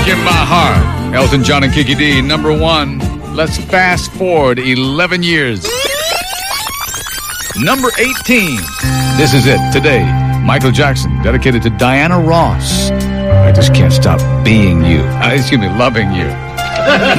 Breaking My Heart. Elton John and Kiki D, number one. Let's fast forward 11 years. Number 18. This is it today. Michael Jackson, dedicated to Diana Ross. I just can't stop being you. Loving you.